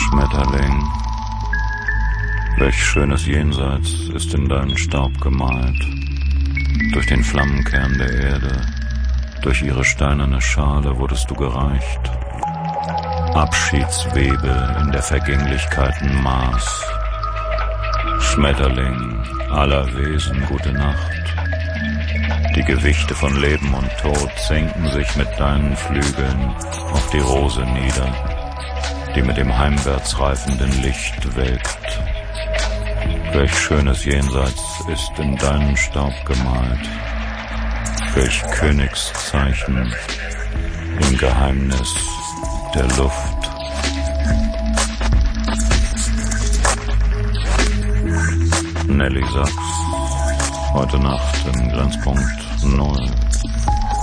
Schmetterling, welch schönes Jenseits ist in deinen Staub gemalt, durch den Flammenkern der Erde, durch ihre steinerne Schale wurdest du gereicht. Abschiedswebe in der Vergänglichkeiten Maß. Schmetterling aller Wesen, gute Nacht. Die Gewichte von Leben und Tod senken sich mit deinen Flügeln auf die Rose nieder, die mit dem heimwärts reifenden Licht welkt. Welch schönes Jenseits ist in deinen Staub gemalt, welch Königszeichen im Geheimnis der Luft. Nelly Sachs, heute Nacht im Glanzpunkt 0.